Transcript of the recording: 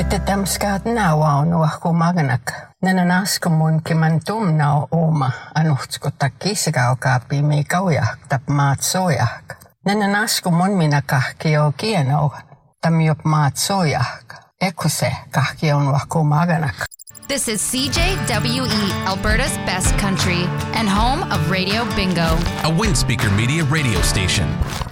Kitetämskaat nauaunua kumagnak. Nenen askomun kiman tumnau oma anuhtskutta kisgaukaapi miikaujak tap maat sojak. Nenen askomun minä kahki o kienau tam jop maat sojak. Ekuse kahki on kumaganak. This is CJWE, Alberta's best country and home of Radio Bingo. A Windspeaker Media radio station.